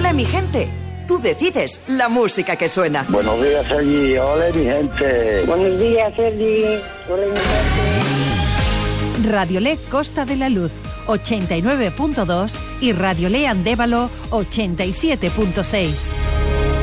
Ole mi gente. Tú decides la música que suena. Buenos días, Sergi. Ole mi gente. Buenos días, Sergi. Ole mi gente. Radiolé Costa de la Luz 89.2 y Radiolé Andévalo 87.6.